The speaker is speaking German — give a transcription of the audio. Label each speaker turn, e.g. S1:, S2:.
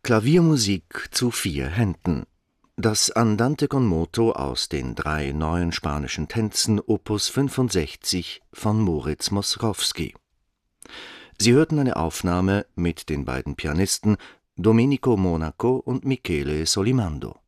S1: Klaviermusik zu 4 Händen. Das Andante con moto aus den 3 neuen spanischen Tänzen Opus 65 von Moritz Moszkowski. Sie hörten eine Aufnahme mit den beiden Pianisten Domenico Monaco und Michele Solimando.